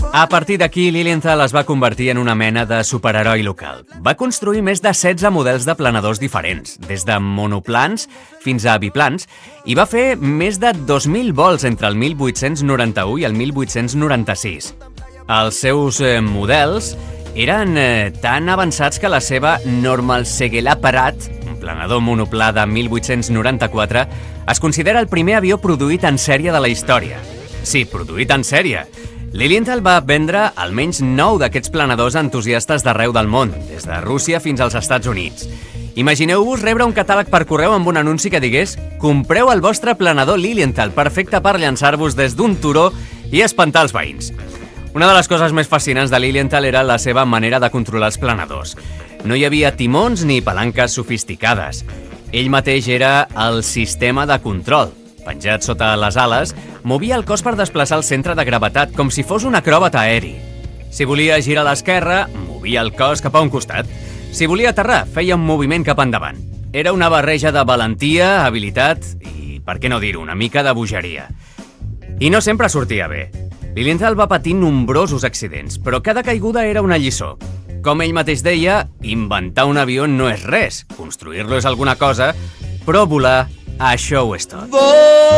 A partir d'aquí, Lilienthal es va convertir en una mena de superheroi local. Va construir més de 16 models de planadors diferents, des de monoplans fins a biplans, i va fer més de 2.000 vols entre el 1891 i el 1896. Els seus models eren tan avançats que la seva Normal Segelapparat, un planador monoplà de 1894, es considera el primer avió produït en sèrie de la història. Sí, produït en sèrie. Lilienthal va vendre almenys 9 d'aquests planadors a entusiastes d'arreu del món, des de Rússia fins als Estats Units. Imagineu-vos rebre un catàleg per correu amb un anunci que digués «Compreu el vostre planador Lilienthal, perfecte per llançar-vos des d'un turó i espantar els veïns». Una de les coses més fascinants de Lilienthal era la seva manera de controlar els planadors. No hi havia timons ni palanques sofisticades. Ell mateix era el sistema de control. Penjat sota les ales, movia el cos per desplaçar el centre de gravetat com si fos un acròbat aeri. Si volia girar a l'esquerra, movia el cos cap a un costat. Si volia aterrar, feia un moviment cap endavant. Era una barreja de valentia, habilitat i, per què no dir-ho, una mica de bogeria. I no sempre sortia bé. Lilienthal va patir nombrosos accidents, però cada caiguda era una lliçó. Com ell mateix deia, inventar un avió no és res, construir-lo és alguna cosa, però volar, això ho és tot.